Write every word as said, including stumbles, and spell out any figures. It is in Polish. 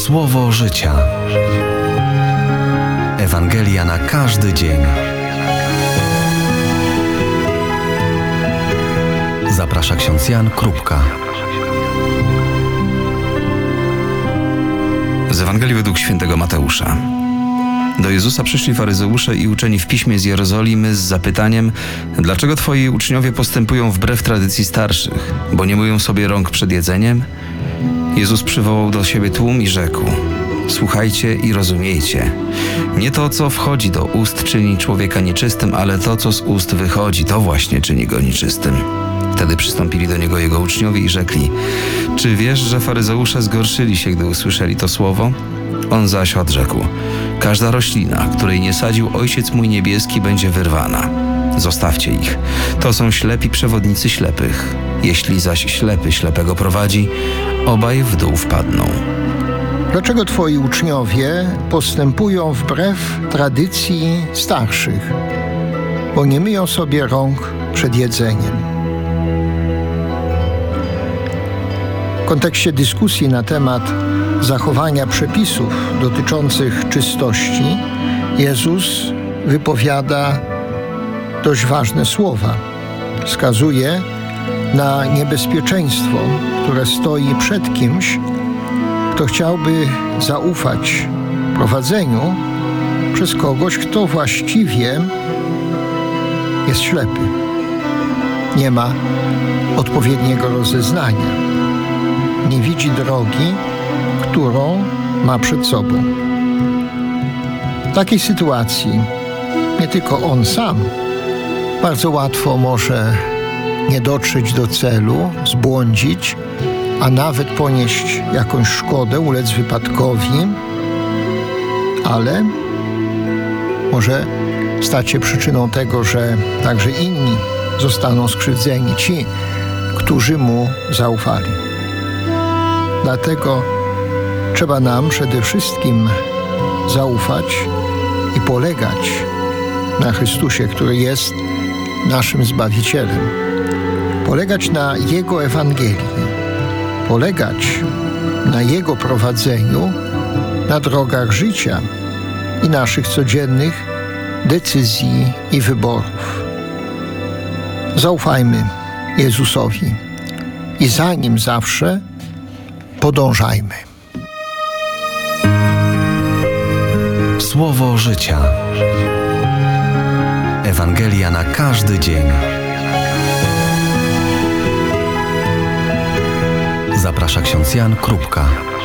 Słowo życia. Ewangelia na każdy dzień. Zaprasza ksiądz Jan Krupka. Z Ewangelii według świętego Mateusza. Do Jezusa przyszli faryzeusze i uczeni w piśmie z Jerozolimy z zapytaniem: dlaczego twoi uczniowie postępują wbrew tradycji starszych, bo nie myją sobie rąk przed jedzeniem? Jezus przywołał do siebie tłum i rzekł: słuchajcie i rozumiejcie. Nie to, co wchodzi do ust, czyni człowieka nieczystym, ale to, co z ust wychodzi, to właśnie czyni go nieczystym. Wtedy przystąpili do niego jego uczniowie i rzekli: czy wiesz, że faryzeusze zgorszyli się, gdy usłyszeli to słowo? On zaś odrzekł: każda roślina, której nie sadził Ojciec mój niebieski, będzie wyrwana. Zostawcie ich. To są ślepi przewodnicy ślepych. Jeśli zaś ślepy ślepego prowadzi, obaj w dół wpadną. Dlaczego twoi uczniowie postępują wbrew tradycji starszych, bo nie myją sobie rąk przed jedzeniem? W kontekście dyskusji na temat zachowania przepisów dotyczących czystości Jezus wypowiada dość ważne słowa. Wskazuje na niebezpieczeństwo, które stoi przed kimś, kto chciałby zaufać prowadzeniu przez kogoś, kto właściwie jest ślepy. Nie ma odpowiedniego rozeznania. Nie widzi drogi, którą ma przed sobą. W takiej sytuacji nie tylko on sam bardzo łatwo może nie dotrzeć do celu, zbłądzić, a nawet ponieść jakąś szkodę, ulec wypadkowi, ale może stać się przyczyną tego, że także inni zostaną skrzywdzeni, ci, którzy mu zaufali. Dlatego trzeba nam przede wszystkim zaufać i polegać na Chrystusie, który jest naszym Zbawicielem. Polegać na Jego Ewangelii. Polegać na Jego prowadzeniu na drogach życia i naszych codziennych decyzji i wyborów. Zaufajmy Jezusowi i za Nim zawsze podążajmy. Słowo życia. Ewangelia na każdy dzień. Zaprasza ksiądz Jan Krupka.